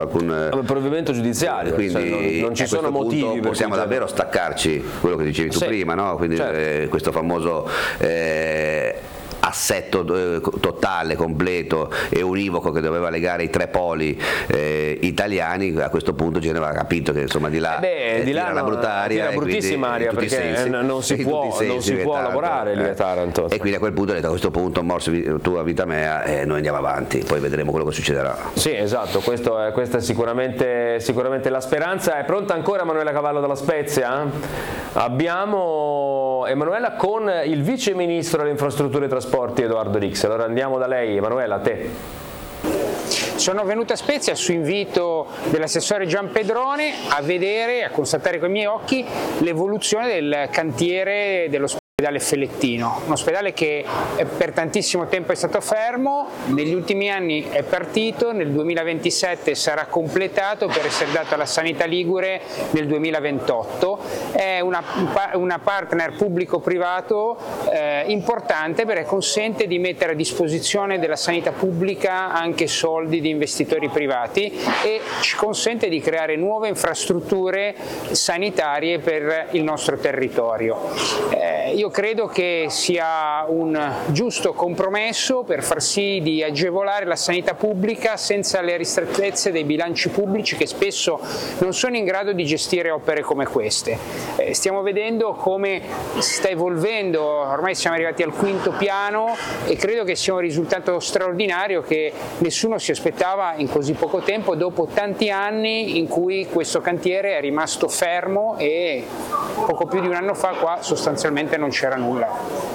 un provvedimento giudiziario, quindi non ci sono motivi per possiamo davvero staccarci, quello che dicevi tu prima, no? Quindi certo. Questo famoso assetto totale, completo e univoco che doveva legare i tre poli italiani, a questo punto Genova ha capito che insomma di là tira la brutta aria, tira bruttissima aria, perché non si può lavorare lì a Taranto, e quindi a quel punto ha detto: a questo punto morsi tu a vita mea e noi andiamo avanti, poi vedremo quello che succederà. Sì, esatto, questa è sicuramente la speranza. È pronta ancora Emanuela Cavallo dalla Spezia? Abbiamo Emanuela con il vice ministro delle infrastrutture e trasporti Edoardo Rixi. Allora andiamo da lei. Emanuela, a te. Sono venuta a Spezia su invito dell'assessore Giampedrone a vedere, a constatare con i miei occhi l'evoluzione del cantiere dell'ospedale Fellettino, un ospedale che per tantissimo tempo è stato fermo, negli ultimi anni è partito, nel 2027 sarà completato per essere dato alla sanità ligure nel 2028, è una partner pubblico-privato importante perché consente di mettere a disposizione della sanità pubblica anche soldi di investitori privati e ci consente di creare nuove infrastrutture sanitarie per il nostro territorio. Io credo che sia un giusto compromesso per far sì di agevolare la sanità pubblica senza le ristrettezze dei bilanci pubblici che spesso non sono in grado di gestire opere come queste. Stiamo vedendo come si sta evolvendo, ormai siamo arrivati al quinto piano e credo che sia un risultato straordinario che nessuno si aspettava in così poco tempo, dopo tanti anni in cui questo cantiere è rimasto fermo e poco più di un anno fa qua sostanzialmente non c'era nulla.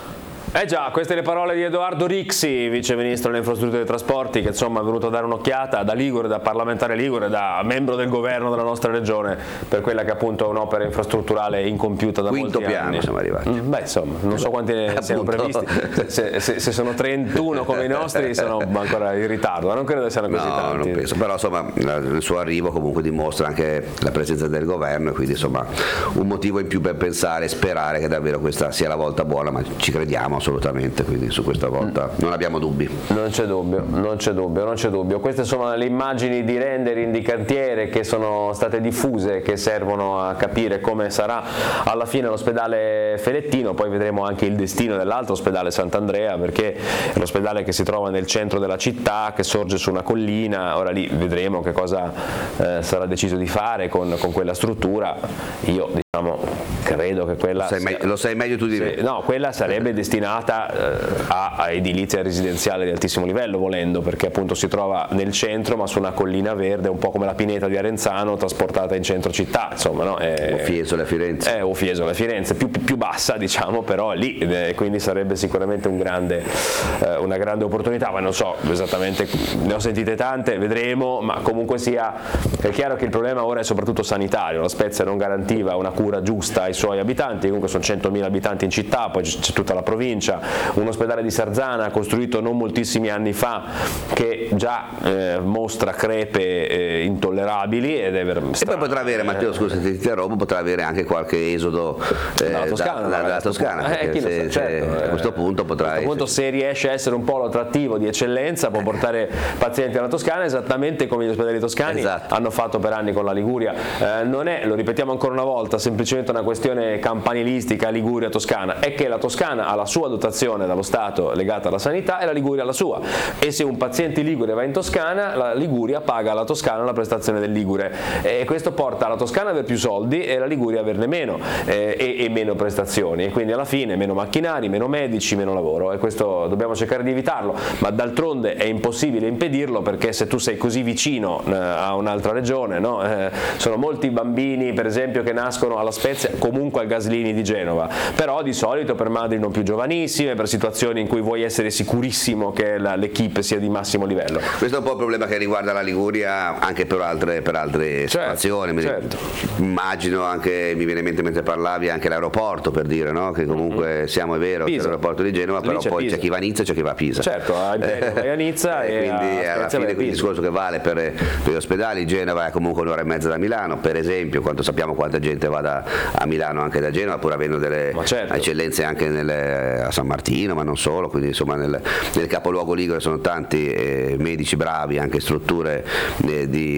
Già, queste le parole di Edoardo Rixi, vice ministro delle infrastrutture e dei trasporti, che insomma è venuto a dare un'occhiata da ligure, da parlamentare ligure, da membro del governo della nostra regione, per quella che appunto è un'opera infrastrutturale incompiuta da molti anni. Quinto piano siamo arrivati. Beh, insomma, non so quanti ne siano previsti, se sono 31 come i nostri sono ancora in ritardo, ma non credo che siano così tanti. Non penso, però insomma il suo arrivo comunque dimostra anche la presenza del governo e quindi insomma un motivo in più per pensare e sperare che davvero questa sia la volta buona, ma ci crediamo assolutamente, quindi su questa volta non abbiamo dubbi. Non c'è dubbio. Queste sono le immagini di rendering di cantiere che sono state diffuse, che servono a capire come sarà alla fine l'ospedale Fellettino, poi vedremo anche il destino dell'altro ospedale Sant'Andrea, perché è l'ospedale che si trova nel centro della città, che sorge su una collina. Ora lì vedremo che cosa sarà deciso di fare con quella struttura. Io credo che quella lo sai meglio tu di me. No, quella sarebbe destinata a edilizia residenziale di altissimo livello, volendo, perché appunto si trova nel centro ma su una collina verde, un po' come la pineta di Arenzano trasportata in centro città, insomma, no? O Fiesole a Firenze. O Fiesole a Firenze, più bassa, diciamo, però lì, quindi sarebbe sicuramente una grande opportunità, ma non so esattamente, ne ho sentite tante, vedremo, ma comunque sia, è chiaro che il problema ora è soprattutto sanitario. La Spezia non garantiva una cura giusta ai suoi abitanti, comunque sono 100.000 abitanti in città, poi c'è tutta la provincia, un ospedale di Sarzana costruito non moltissimi anni fa che già mostra crepe intollerabili ed è veramente. E poi potrà avere, Matteo, scusa se ti interrompo, potrà avere anche qualche esodo dalla Toscana, a questo punto potrà se riesce a essere un polo attrattivo di eccellenza può portare pazienti alla Toscana, esattamente come gli ospedali toscani hanno fatto per anni con la Liguria. Non è, lo ripetiamo ancora una volta, semplicemente una questione campanilistica Liguria-Toscana, è che la Toscana ha la sua dotazione dallo Stato legata alla sanità e la Liguria la sua, e se un paziente ligure va in Toscana, la Liguria paga alla Toscana la prestazione del ligure, e questo porta la Toscana ad avere più soldi e la Liguria a averne meno, e meno prestazioni, e quindi alla fine meno macchinari, meno medici, meno lavoro, e questo dobbiamo cercare di evitarlo, ma d'altronde è impossibile impedirlo, perché se tu sei così vicino a un'altra regione, no? Sono molti bambini per esempio che nascono alla Spezia, comunque al Gaslini di Genova, però di solito per madri non più giovanissime, per situazioni in cui vuoi essere sicurissimo che l'equipe sia di massimo livello. Questo è un po' il problema che riguarda la Liguria anche per altre situazioni. Certo. Immagino anche, mi viene in mente mentre parlavi, anche l'aeroporto, per dire, no? Che comunque siamo, è vero, c'è l'aeroporto di Genova, però poi c'è chi va a Nizza e c'è chi va a Pisa. Certo, vai a Nizza e quindi alla fine il discorso che vale per gli ospedali. Genova è comunque un'ora e mezza da Milano, per esempio, quando sappiamo quanta gente va a Milano anche da Genova, pur avendo delle eccellenze anche a San Martino, ma non solo, quindi insomma nel capoluogo ligure sono tanti medici bravi, anche strutture di